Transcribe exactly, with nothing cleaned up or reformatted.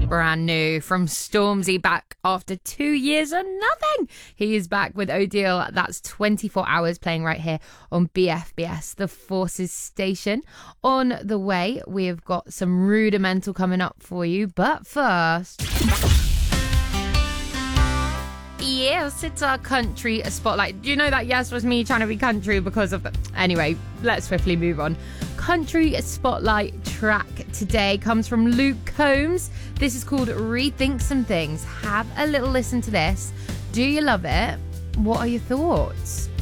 brand new from Stormzy, back after two years and nothing. He is back with Odile. That's twenty-four hours, playing right here on B F B S, the Forces station. On the way, we have got some Rudimental coming up for you, but first... Yes, it's our country spotlight. Do you know that yes was me trying to be country because of the... Anyway, let's swiftly move on. Country spotlight track today comes from Luke Combs. This is called Rethink Some Things. Have a little listen to this. Do you love it? What are your thoughts?